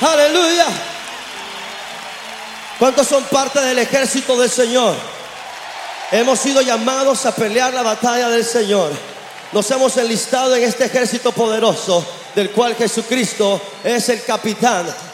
Aleluya. ¿Cuántos son parte del ejército del Señor? Hemos sido llamados a pelear la batalla del Señor. Nos hemos enlistado en este ejército poderoso, del cual Jesucristo es el capitán.